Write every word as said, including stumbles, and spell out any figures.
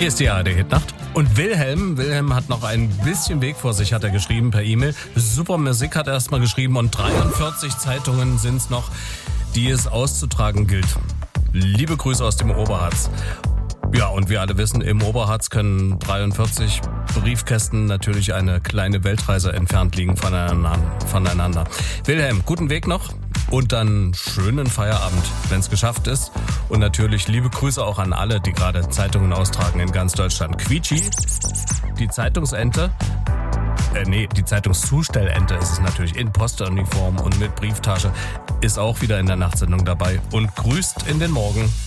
Hier ist die A R D-Hitnacht. Und Wilhelm, Wilhelm hat noch ein bisschen Weg vor sich, hat er geschrieben per E-Mail. Super Musik hat er erstmal geschrieben und dreiundvierzig Zeitungen sind es noch, die es auszutragen gilt. Liebe Grüße aus dem Oberharz. Ja, und wir alle wissen, im Oberharz können dreiundvierzig Briefkästen natürlich eine kleine Weltreise entfernt liegen voneinander. Wilhelm, guten Weg noch und dann schönen Feierabend, wenn es geschafft ist. Und natürlich liebe Grüße auch an alle, die gerade Zeitungen austragen in ganz Deutschland. Quietschi, die Zeitungsente, äh, nee, die Zeitungszustellente ist es natürlich in Postuniform und mit Brieftasche, ist auch wieder in der Nachtsendung dabei und grüßt in den Morgen.